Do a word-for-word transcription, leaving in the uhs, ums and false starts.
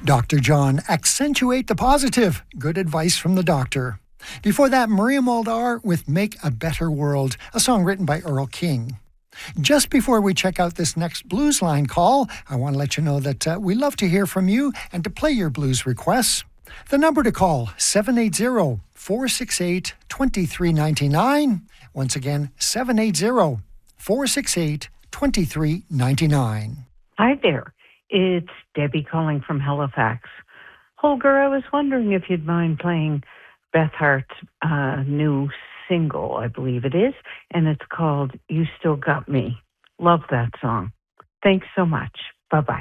Doctor John, accentuate the positive. Good advice from the doctor. Before that, Maria Muldaur with Make a Better World, a song written by Earl King. Just before we check out this next Blues Line call, I want to let you know that uh, we love to hear from you and to play your blues requests. The number to call, seven eight zero, four six eight, two three nine nine. Once again, seven eight zero, four six eight, two three nine nine. Hi there. It's Debbie calling from Halifax. Holger, I was wondering if you'd mind playing Beth Hart's uh, new single, I believe it is, and it's called You Still Got Me. Love that song. Thanks so much. Bye-bye.